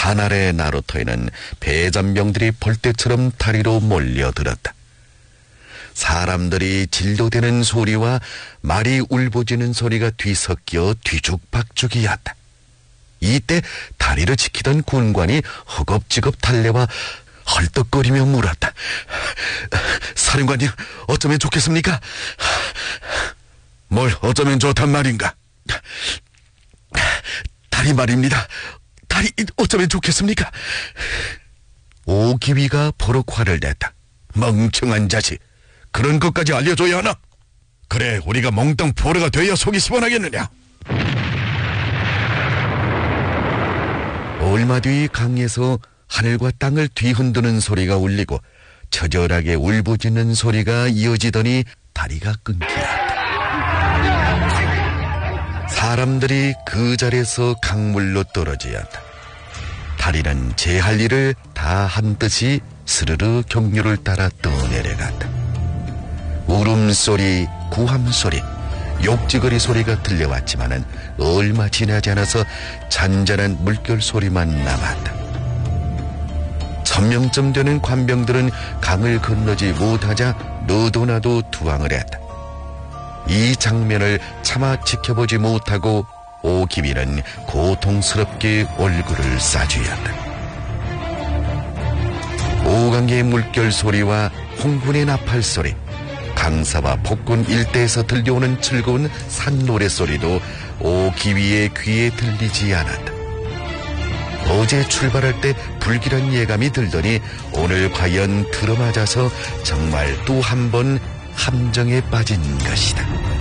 하늘의 나루터에는 배잔병들이 벌떼처럼 다리로 몰려들었다. 사람들이 진도대는 소리와 말이 울부짖는 소리가 뒤섞여 뒤죽박죽이었다. 이때 다리를 지키던 군관이 허겁지겁 달려와 헐떡거리며 물었다. 사령관님, 어쩌면 좋겠습니까? 뭘 어쩌면 좋단 말인가? 다리 말입니다. 다리 어쩌면 좋겠습니까? 오기위가 버럭 화를 냈다. 멍청한 자식, 그런 것까지 알려줘야 하나? 그래, 우리가 몽땅 포로가 되어야 속이 시원하겠느냐? 얼마 뒤 강에서 하늘과 땅을 뒤흔드는 소리가 울리고 처절하게 울부짖는 소리가 이어지더니 다리가 끊기었다. 사람들이 그 자리에서 강물로 떨어지었다. 다리는 제 할 일을 다 한 듯이 스르르 경류를 따라 떠내려갔다. 울음소리, 구함소리, 욕지거리 소리가 들려왔지만은 얼마 지나지 않아서 잔잔한 물결 소리만 남았다. 1000명쯤 되는 관병들은 강을 건너지 못하자 너도나도 투항을 했다. 이 장면을 차마 지켜보지 못하고 오기비는 고통스럽게 얼굴을 싸쥐었다. 오강의 물결 소리와 홍군의 나팔 소리, 강사와 폭군 일대에서 들려오는 즐거운 산노래 소리도 오기위의 귀에 들리지 않았다. 어제 출발할 때 불길한 예감이 들더니 오늘 과연 들어맞아서 정말 또 한 번 함정에 빠진 것이다.